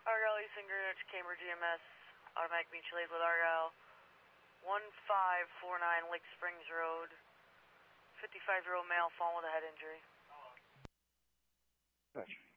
Argyle, Eastern Greenwich, Cambridge EMS, automatic mutual aid with Argyle, 1549 Lake Springs Road, 55-year-old male fallen with a head injury. Gotcha.